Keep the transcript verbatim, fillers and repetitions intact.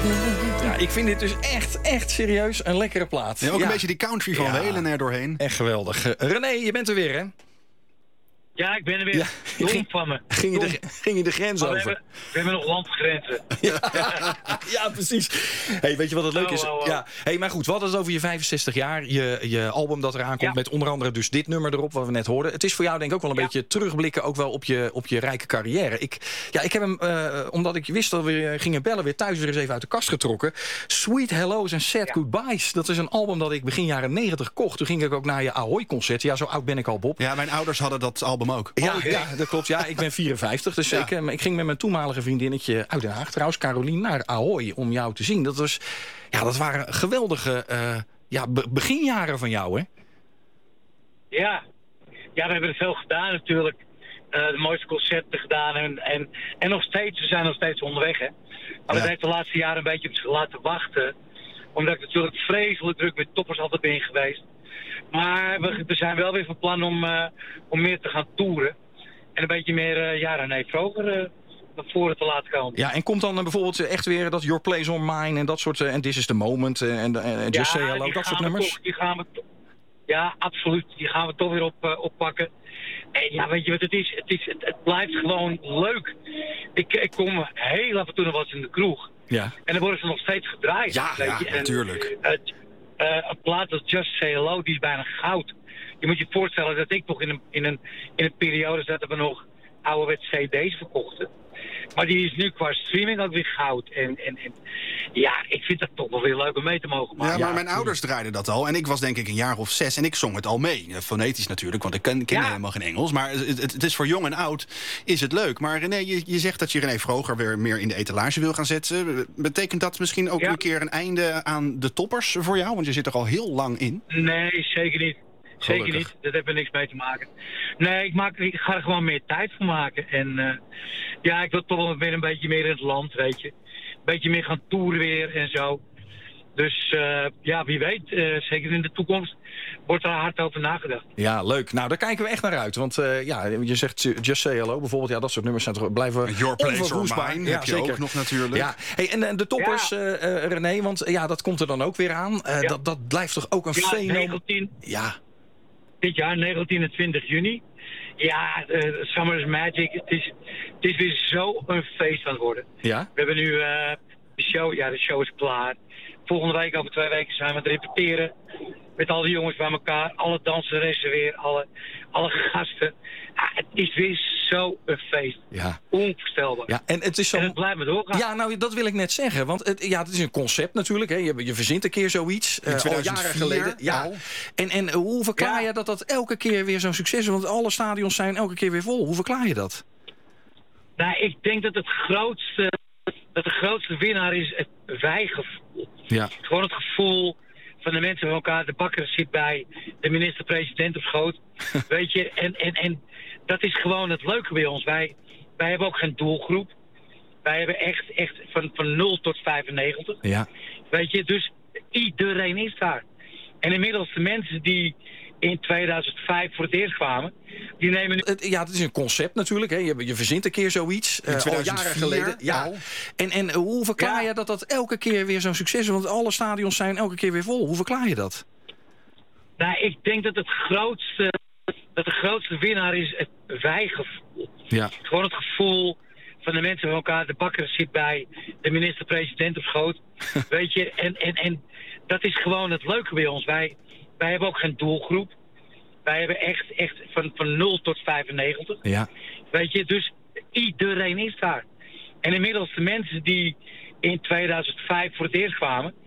Ja, ik vind dit dus echt, echt serieus een lekkere plaat. Ja, ook ja. een beetje die country van Ja. Welen er doorheen. Echt geweldig. Uh, René, je bent er weer, hè? Ja, ik ben er weer. Ja, Dom ging- van me. Ging je, Dom. de, ging je de grens Maar we, over? hebben, we hebben nog landgrenzen. Ja, precies. Hey, weet je wat het leuk Oh, is? oh, oh. Ja. Hey, maar goed, wat is over je vijfenzestig jaar? Je, je album dat eraan komt Ja. met onder andere dus dit nummer erop, wat we net hoorden. Het is voor jou denk ik ook wel een Ja. beetje terugblikken ook wel op je, op je rijke carrière. Ik, ja, ik heb hem, uh, omdat ik wist dat we gingen bellen, weer thuis weer eens even uit de kast getrokken. Sweet Hello's en Sad Ja. Goodbyes. Dat is een album dat ik begin jaren negentig kocht. Toen ging ik ook naar je Ahoy-concert. Ja, zo oud ben ik al, Bob. Ja, mijn ouders hadden dat album ook. Ja, Oh, ja, dat klopt. Ja, ik ben vierenvijftig, dus Ja. ik, eh, ik ging met mijn toenmalige vriendinnetje uit Den Haag, trouwens, Carolien, naar Ahoy om jou te zien. Dat was, ja, dat waren geweldige uh, ja, be- beginjaren van jou, hè? Ja. ja, we hebben er veel gedaan natuurlijk. Uh, de mooiste concerten gedaan. En, en, en nog steeds, we zijn nog steeds onderweg, hè. Maar Ja. dat heeft de laatste jaren een beetje op zich laten wachten. Omdat ik natuurlijk vreselijk druk met toppers altijd ben geweest. Maar we, we zijn wel weer van plan om, uh, om meer te gaan toeren. En een beetje meer uh, ja, René Vroger uh, naar voren te laten komen. Ja, en komt dan uh, bijvoorbeeld uh, echt weer dat Your Place on Mine en dat soort, en uh, This is the Moment uh, en uh, Just ja, Say Hello, die dat soort gaan we nummers? Toch, die gaan we to- ja, absoluut. Die gaan we toch weer op, uh, oppakken. En ja, weet je wat het is? Het, is, het, het blijft gewoon leuk. Ik, ik kom heel af en toe nog wel eens in de kroeg. Ja. En dan worden ze nog steeds gedraaid. Ja, weet ja, je. En, natuurlijk. uh, uh, een plaat als Just Say Hello, die is bijna goud. Je moet je voorstellen dat ik nog in een, in een, in een periode zat dat we nog ouderwets C D's verkochten. Maar die is nu qua streaming ook weer goud. En, en, en ja, ik vind dat toch wel weer leuk om mee te mogen maken. Ja, maar Ja, mijn ouders draaiden dat al. En ik was denk ik een jaar of zes en ik zong het al mee. Fonetisch natuurlijk, want ik ken, ken Ja. helemaal geen Engels. Maar het, het, het is voor jong en oud is het leuk. Maar René, je, je zegt dat je René Vroger weer meer in de etalage wil gaan zetten. Betekent dat misschien ook Ja. een keer een einde aan de toppers voor jou? Want je zit er al heel lang in. Nee, zeker niet. Zeker Gelukkig. niet. Dat heeft er niks mee te maken. Nee, ik, maak, ik ga er gewoon meer tijd voor maken. En uh, ja, ik wil toch wel weer een beetje meer in het land, weet je. Een beetje meer gaan toeren weer en zo. Dus uh, ja, wie weet, uh, zeker in de toekomst wordt er hard over nagedacht. Ja, leuk. Nou, daar kijken we echt naar uit. Want uh, ja, je zegt Just Say Hello bijvoorbeeld. Ja, dat soort nummers zijn toch, blijven Your Place or onverwoestbaar. Mine Ja, heb je zeker. ook nog natuurlijk. Ja, hey, en, en de toppers, Ja. uh, uh, René, want ja, dat komt er dan ook weer aan. Uh, Ja. dat, dat blijft toch ook een Ja, fenomeen. negentien, Ja, dit jaar, negentien en twintig juni. Ja, uh, Summer is Magic. Het is, het is weer zo een feest aan het worden. ja. We hebben nu uh, de show, ja, de show is klaar. Volgende week, over twee weken, zijn we aan het repeteren. Met al die jongens bij elkaar, alle danseressen weer, alle, alle gasten. Ja, het is weer zo een feest. Ja. Onvoorstelbaar. Ja, en het is zo. En het blijft maar doorgaan. Ja, nou, dat wil ik net zeggen. Want het, ja, het is een concept natuurlijk. Hè. Je, je verzint een keer zoiets. In uh, al tweeduizend jaren vier geleden. Ja. al. En, en hoe verklaar Ja. je dat dat elke keer weer zo'n succes is? Want alle stadions zijn elke keer weer vol. Hoe verklaar je dat? Nou, ik denk dat het grootste, dat de grootste winnaar is het wijgevoel. Ja. Gewoon het gevoel van de mensen van elkaar. De bakker zit bij de minister-president op schoot. Weet je, en, en, en dat is gewoon het leuke bij ons. Wij, wij hebben ook geen doelgroep. Wij hebben echt, echt van, van nul tot vijfennegentig. Ja. Weet je, dus iedereen is daar. En inmiddels de mensen die in tweeduizend vijf voor het eerst kwamen, die nemen nu... Het, ja, het is een concept natuurlijk. Hè. Je, je verzint een keer zoiets. In Uh, al tweeduizend jaren vier geleden. Ja. al. En, en hoe verklaar Ja. je dat dat elke keer weer zo'n succes is? Want alle stadions zijn elke keer weer vol. Hoe verklaar je dat? Nou, ik denk dat het grootste, dat de grootste winnaar is het wijgevoel. Ja. Gewoon het gevoel van de mensen van elkaar. De bakker zit bij de minister-president op schoot. Weet je, en, en, en dat is gewoon het leuke bij ons. Wij, wij hebben ook geen doelgroep. Wij hebben echt, echt van, van nul tot vijfennegentig. Ja. Weet je, dus iedereen is daar. En inmiddels de mensen die in tweeduizend vijf voor het eerst kwamen,